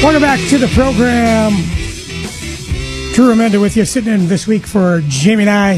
Welcome back to the program. Drew Remenda with you, sitting in this week for Jamie and I,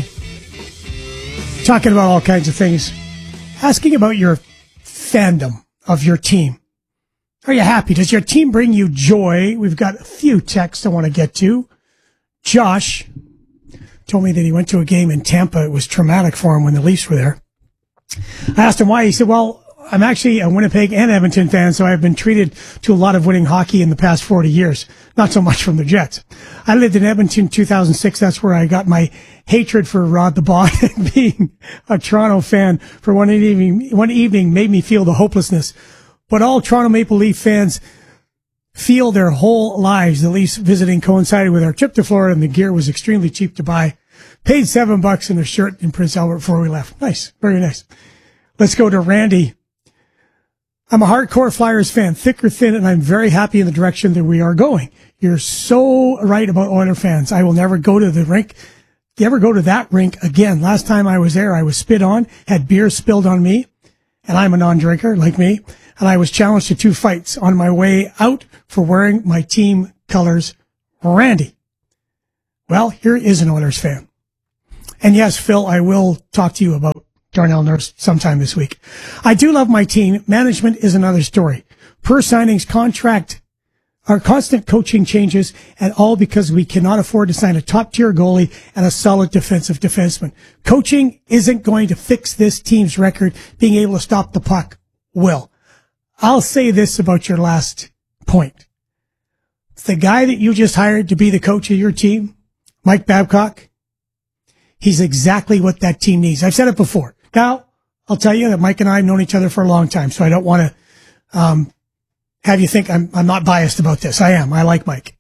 talking about all kinds of things, asking about your fandom of your team. Are you happy? Does your team bring you joy? We've got a few texts I want to get to. Josh told me that he went to a game in Tampa. It was traumatic for him when the Leafs were there. I asked him why. He said, well, I'm actually a Winnipeg and Edmonton fan, so I've been treated to a lot of winning hockey in the past 40 years. Not so much from the Jets. I lived in Edmonton 2006. That's where I got my hatred for Rod the Bod, and being a Toronto fan for one evening made me feel the hopelessness. But all Toronto Maple Leaf fans feel their whole lives. The Leafs visiting coincided with our trip to Florida, and the gear was extremely cheap to buy. Paid $7 in a shirt in Prince Albert before we left. Nice. Very nice. Let's go to Randy. I'm a hardcore Flyers fan, thick or thin, and I'm very happy in the direction that we are going. You're so right about Oiler fans. I will never go to the rink. You ever go to that rink again? Last time I was there, I was spit on, had beer spilled on me, and I'm a non-drinker like me, and I was challenged to 2 fights on my way out for wearing my team colors. Randy. Well, here is an Oilers fan. And yes, Phil, I will talk to you about Darnell Nurse sometime this week. I do love my team. Management is another story. Per signings, contract, our constant coaching changes, and all because we cannot afford to sign a top-tier goalie and a solid defensive defenseman. Coaching isn't going to fix this team's record. Being able to stop the puck will. I'll say this about your last point. The guy that you just hired to be the coach of your team, Mike Babcock, he's exactly what that team needs. I've said it before. Now, I'll tell you that Mike and I have known each other for a long time, so I don't want to have you think I'm not biased about this. I am. I like Mike.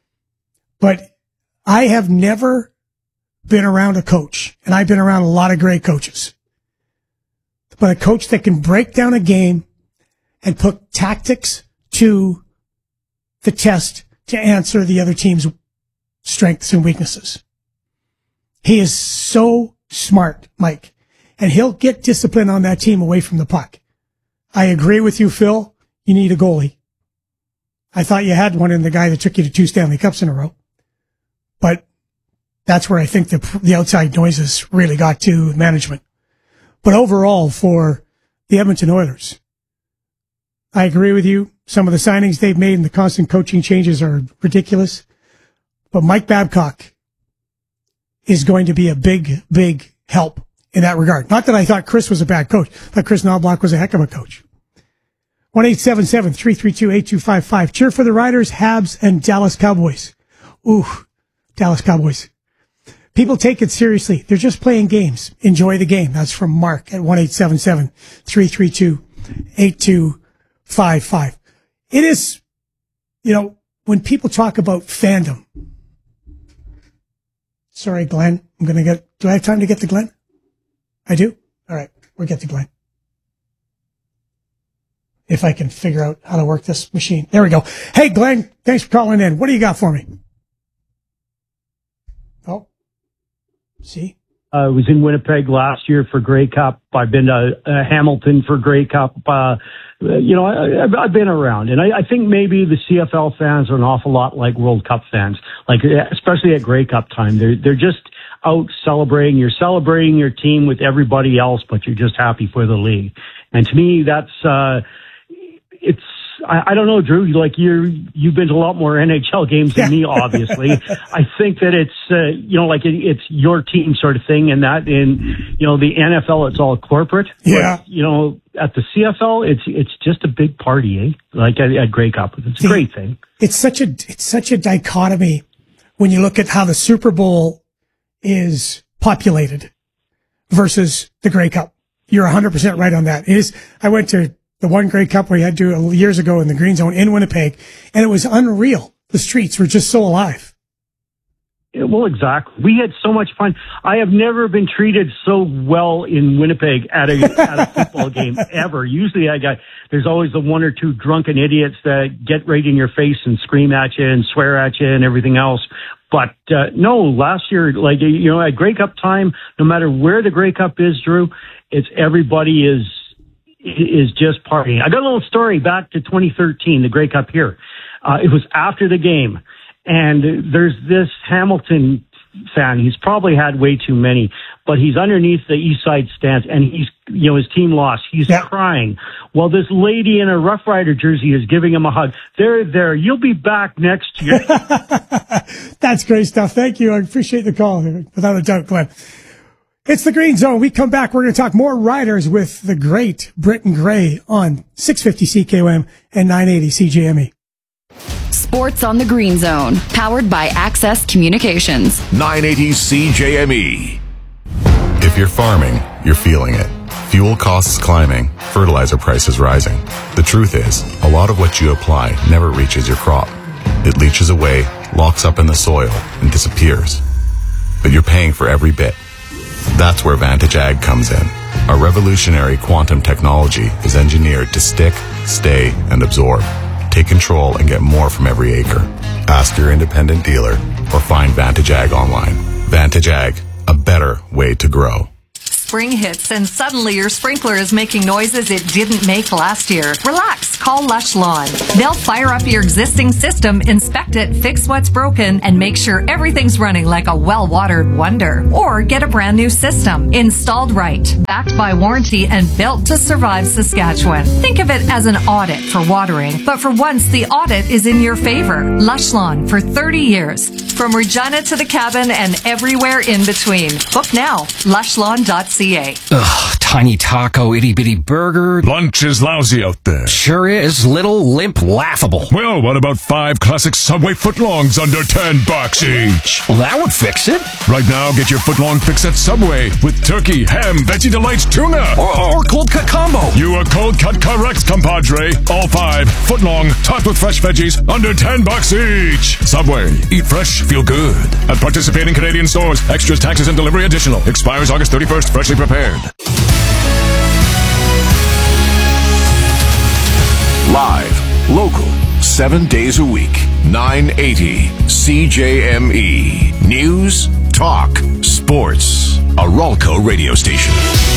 But I have never been around a coach, and I've been around a lot of great coaches, but a coach that can break down a game and put tactics to the test to answer the other team's strengths and weaknesses. He is so smart, Mike. And he'll get discipline on that team away from the puck. I agree with you, Phil. You need a goalie. I thought you had one in the guy that took you to 2 Stanley Cups in a row. But that's where I think the outside noises really got to management. But overall, for the Edmonton Oilers, I agree with you. Some of the signings they've made and the constant coaching changes are ridiculous. But Mike Babcock is going to be a big, big help in that regard. Not that I thought Chris was a bad coach. I thought Chris Knobloch was a heck of a coach. 1-877-332-8255. Cheer for the Riders, Habs, and Dallas Cowboys. Ooh, Dallas Cowboys. People take it seriously. They're just playing games. Enjoy the game. That's from Mark at 1-877-332-8255. It is, when people talk about fandom. Sorry, Glenn. Do I have time to get to Glenn? I do? All right. We'll get to Glenn. If I can figure out how to work this machine. There we go. Hey, Glenn, thanks for calling in. What do you got for me? Oh, see? I was in Winnipeg last year for Grey Cup. I've been to Hamilton for Grey Cup. I've been around. And I think maybe the CFL fans are an awful lot like World Cup fans, like especially at Grey Cup time. They're just out celebrating. You're celebrating your team with everybody else, but you're just happy for the league. And to me, that's, I don't know, Drew, like you've been to a lot more NHL games than me, obviously. I think that it's, it's your team sort of thing, and that in, the NFL, it's all corporate. Yeah. But, at the CFL, it's just a big party, eh? Like at Grey Cup. It's a great thing. It's such a dichotomy when you look at how the Super Bowl is populated versus the Grey Cup. You're 100% right on that. I went to the one Grey Cup we had to years ago in the Green Zone in Winnipeg, and it was unreal. The streets were just so alive. Well, exactly. We had so much fun. I have never been treated so well in Winnipeg at a football game ever. Usually there's always the 1 or 2 drunken idiots that get right in your face and scream at you and swear at you and everything else. But, no, last year, at Grey Cup time, no matter where the Grey Cup is, Drew, everybody is just partying. I got a little story back to 2013, the Grey Cup here. It was after the game. And there's this Hamilton fan. He's probably had way too many, but he's underneath the East Side stands, and he's, his team lost. He's crying. Well, this lady in a Rough Rider jersey is giving him a hug. There. You'll be back next year. That's great stuff. Thank you. I appreciate the call, without a doubt, Glenn. It's the Green Zone. We come back. We're going to talk more Riders with the great Britton Gray on 650 CKOM and 980 CJME. Sports on the Green Zone, powered by Access Communications. 980 CJME. If you're farming, you're feeling it. Fuel costs climbing, fertilizer prices rising. The truth is, a lot of what you apply never reaches your crop. It leaches away, locks up in the soil, and disappears. But you're paying for every bit. That's where Vantage Ag comes in. Our revolutionary quantum technology is engineered to stick, stay, and absorb. Take control and get more from every acre. Ask your independent dealer or find Vantage Ag online. Vantage Ag, a better way to grow. Spring hits and suddenly your sprinkler is making noises it didn't make last year. Relax, call Lush Lawn. They'll fire up your existing system, inspect it, fix what's broken, and make sure everything's running like a well-watered wonder. Or get a brand new system, installed right, backed by warranty, and built to survive Saskatchewan. Think of it as an audit for watering, but for once the audit is in your favor. Lush Lawn for 30 years. From Regina to the cabin and everywhere in between. Book now, lushlawn.ca. Ugh, tiny taco, itty-bitty burger. Lunch is lousy out there. Sure is. Little, limp, laughable. Well, what about 5 classic Subway footlongs under $10 each? Well, that would fix it. Right now, get your footlong fix at Subway with turkey, ham, Veggie Delights, tuna. Or cold cut combo. You are cold cut correct, compadre. All 5 footlong, topped with fresh veggies, under $10 each. Subway. Eat fresh, feel good. At participating Canadian stores. Extras, taxes, and delivery additional. Expires August 31st. Freshly prepared. Live, local, 7 days a week. 980 CJME. News, talk, sports. A Ralco radio station.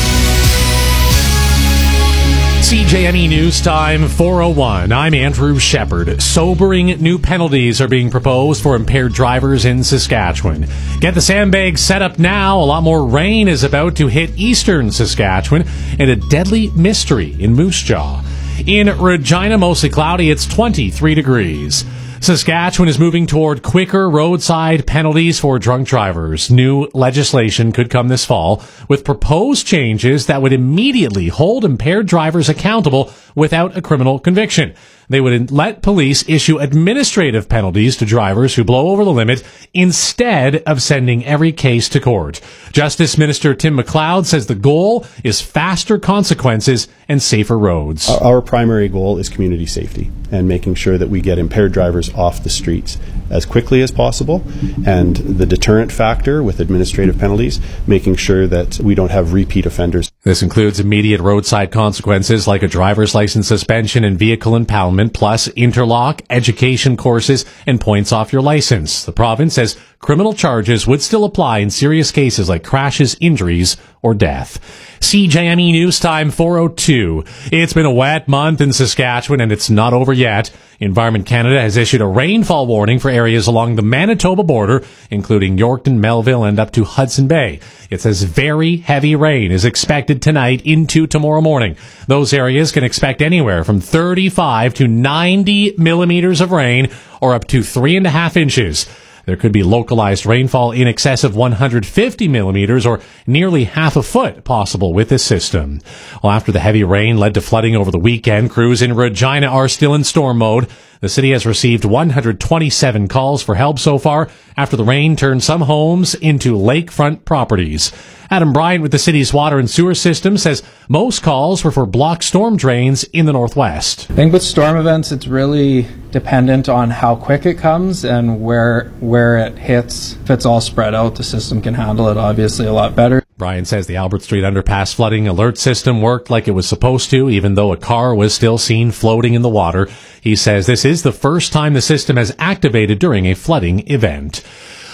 CJME News Time 4:01. I'm Andrew Shepard. Sobering new penalties are being proposed for impaired drivers in Saskatchewan. Get the sandbags set up now. A lot more rain is about to hit eastern Saskatchewan, and a deadly mystery in Moose Jaw. In Regina, mostly cloudy, it's 23 degrees. Saskatchewan is moving toward quicker roadside penalties for drunk drivers. New legislation could come this fall with proposed changes that would immediately hold impaired drivers accountable without a criminal conviction. They would let police issue administrative penalties to drivers who blow over the limit instead of sending every case to court. Justice Minister Tim McLeod says the goal is faster consequences and safer roads. Our primary goal is community safety and making sure that we get impaired drivers off the streets as quickly as possible, and the deterrent factor with administrative penalties, making sure that we don't have repeat offenders. This includes immediate roadside consequences like a driver's license suspension and vehicle impoundment, plus interlock, education courses, and points off your license. The province says criminal charges would still apply in serious cases like crashes, injuries, or death. CJME News Time 4:02. It's been a wet month in Saskatchewan, and it's not over yet. Environment Canada has issued a rainfall warning for areas along the Manitoba border, including Yorkton, Melville, and up to Hudson Bay. It says very heavy rain is expected tonight into tomorrow morning. Those areas can expect anywhere from 35 to 90 millimeters of rain, or up to 3.5 inches. There could be localized rainfall in excess of 150 millimeters, or nearly half a foot, possible with this system. Well, after the heavy rain led to flooding over the weekend, crews in Regina are still in storm mode. The city has received 127 calls for help so far after the rain turned some homes into lakefront properties. Adam Bryant with the city's water and sewer system says most calls were for blocked storm drains in the northwest. I think with storm events, it's really dependent on how quick it comes and where it hits. If it's all spread out, the system can handle it obviously a lot better. Brian says the Albert Street underpass flooding alert system worked like it was supposed to, even though a car was still seen floating in the water. He says this is the first time the system has activated during a flooding event.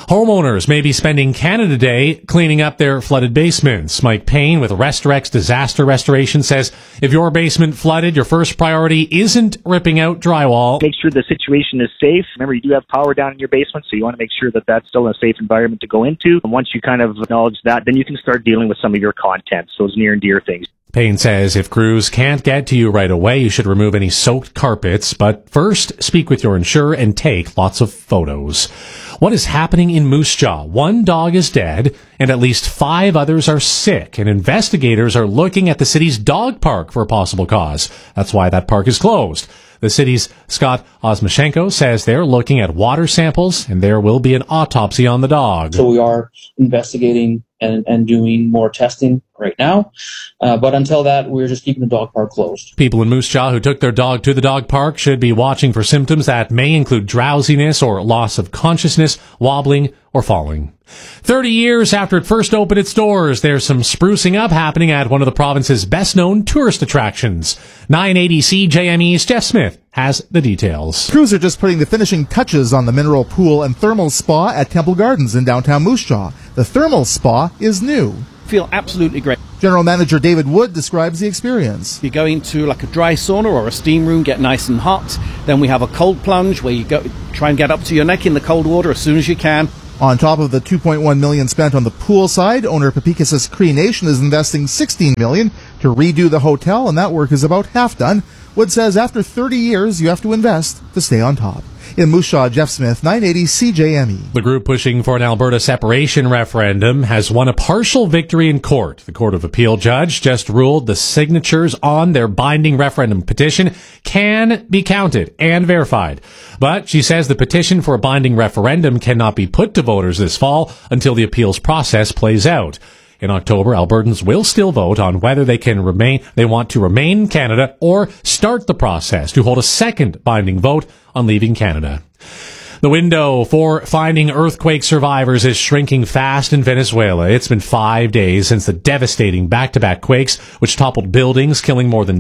Homeowners may be spending Canada Day cleaning up their flooded basements. Mike Payne with Restorex Disaster Restoration says if your basement flooded, your first priority isn't ripping out drywall. Make sure the situation is safe. Remember, you do have power down in your basement, so you want to make sure that that's still a safe environment to go into. And once you kind of acknowledge that, then you can start dealing with some of your contents, those near and dear things. Payne says if crews can't get to you right away, you should remove any soaked carpets. But first, speak with your insurer and take lots of photos. What is happening in Moose Jaw? 1 dog is dead and at least 5 others are sick. And investigators are looking at the city's dog park for a possible cause. That's why that park is closed. The city's Scott Osmashenko says they're looking at water samples and there will be an autopsy on the dog. So we are investigating and doing more testing right now. But until that, we're just keeping the dog park closed. People in Moose Jaw who took their dog to the dog park should be watching for symptoms that may include drowsiness or loss of consciousness, wobbling, or falling. 30 years after it first opened its doors, there's some sprucing up happening at one of the province's best-known tourist attractions. 980 CJME's Jeff Smith has the details. Crews are just putting the finishing touches on the mineral pool and thermal spa at Temple Gardens in downtown Moose Jaw. The thermal spa is new. Feel absolutely great. General Manager David Wood describes the experience. You go into like a dry sauna or a steam room, get nice and hot. Then we have a cold plunge where you go try and get up to your neck in the cold water as soon as you can. On top of the $2.1 million spent on the pool side, owner Pepikis's Cree Nation is investing $16 million to redo the hotel, and that work is about half done. Wood says after 30 years, you have to invest to stay on top. In Moose Jaw, Jeff Smith, 980 CJME. The group pushing for an Alberta separation referendum has won a partial victory in court. The Court of Appeal judge just ruled the signatures on their binding referendum petition can be counted and verified. But she says the petition for a binding referendum cannot be put to voters this fall until the appeals process plays out. In October, Albertans will still vote on whether they want to remain in Canada or start the process to hold a second binding vote on leaving Canada. The window for finding earthquake survivors is shrinking fast in Venezuela. It's been 5 days since the devastating back-to-back quakes, which toppled buildings, killing more than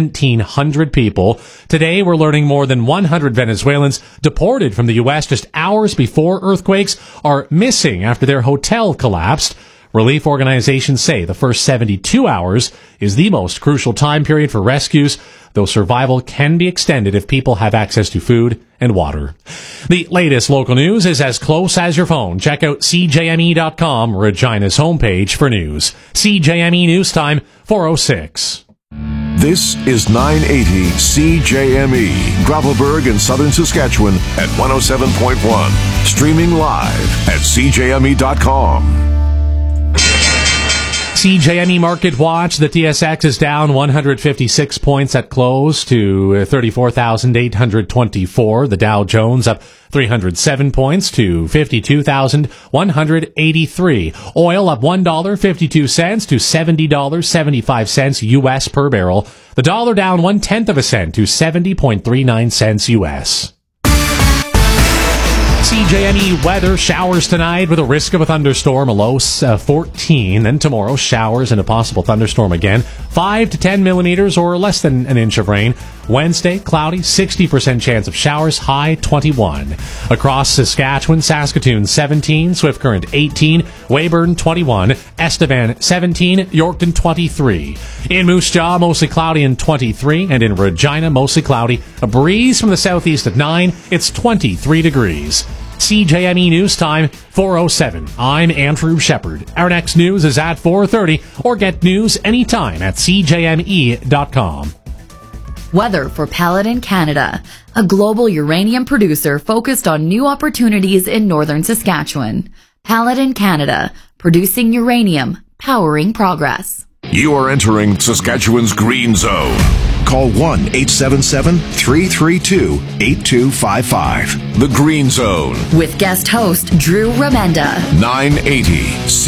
1,700 people. Today, we're learning more than 100 Venezuelans deported from the U.S. just hours before earthquakes are missing after their hotel collapsed. Relief organizations say the first 72 hours is the most crucial time period for rescues, though survival can be extended if people have access to food and water. The latest local news is as close as your phone. Check out CJME.com, Regina's homepage for news. CJME News Time, 4:06. This is 980 CJME, Gravelburg in southern Saskatchewan at 107.1. Streaming live at CJME.com. CJME Market Watch, the TSX is down 156 points at close to 34,824. The Dow Jones up 307 points to 52,183. Oil up $1.52 to $70.75 U.S. per barrel. The dollar down 1/10 cent to 70.39 cents U.S. CJME weather, showers tonight with a risk of a thunderstorm, a low 14. Then tomorrow, showers and a possible thunderstorm again. 5 to 10 millimeters or less than an inch of rain. Wednesday, cloudy, 60% chance of showers, high 21. Across Saskatchewan, Saskatoon 17, Swift Current 18, Weyburn 21, Estevan 17, Yorkton 23. In Moose Jaw, mostly cloudy and 23, and in Regina, mostly cloudy. A breeze from the southeast at 9, it's 23 degrees. CJME News Time, 4:07. I'm Andrew Shepard. Our next news is at 4:30, or get news anytime at CJME.com. Weather for Paladin Canada, a global uranium producer focused on new opportunities in northern Saskatchewan. Paladin Canada, producing uranium, powering progress. You are entering Saskatchewan's Green Zone. Call 1-877-332-8255. The Green Zone. With guest host Drew Remenda. 980